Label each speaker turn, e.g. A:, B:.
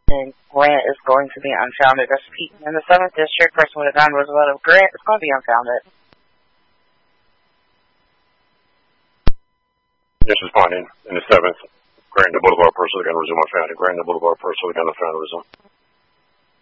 A: then Grant is going to be unfounded. That's Pete. In the 7th District, person with a gun, Roosevelt of Grant, is going to be unfounded.
B: Yes, is fine. In the 7th, Grant, the Boulevard, person with a gun, resume unfounded. Grant, the Boulevard, person with a gun, unfounded, resume.